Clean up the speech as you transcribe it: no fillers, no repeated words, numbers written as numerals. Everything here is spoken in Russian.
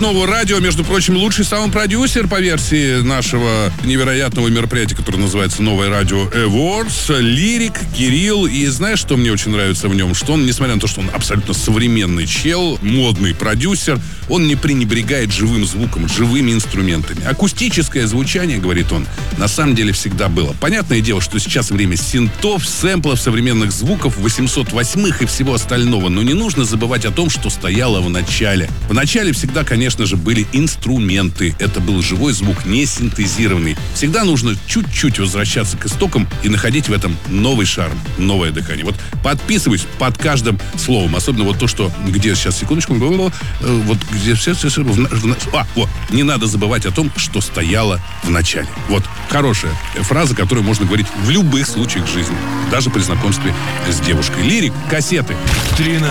нового радио. Между прочим, лучший саунд-продюсер по версии нашего невероятного мероприятия, которое называется «Новое радио Awards», Лирик, Кирилл. И знаешь, что мне очень нравится в нем? Что он, несмотря на то, что он абсолютно современный чел, модный продюсер, он не пренебрегает живым звуком, живыми инструментами. Акустическое звучание, говорит он, на самом деле всегда было. Понятное дело, что сейчас время синтов, сэмплов, современных звуков, 808-х и всего остального. Но не нужно забывать о том, что стояло в начале. В начале всегда, конечно же, были инструменты. Это был живой звук, не синтезированный. Всегда нужно чуть-чуть возвращаться к истокам и находить в этом новый шарм, новое дыхание. Вот подписываюсь под каждым словом. Особенно вот то, что... Где сейчас, секундочку. Вот где все... Вот. Не надо забывать о том, что стояло в начале. Вот. Хорошая фраза, которую можно говорить в любых случаях жизни. Даже при знакомстве с девушкой. Лирик, кассеты.